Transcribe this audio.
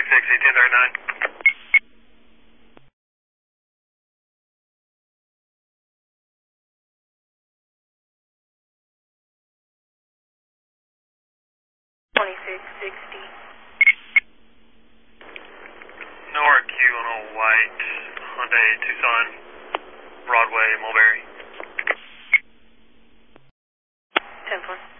1039. Newark Q on a white Hyundai Tucson, Broadway, Mulberry. 10-4.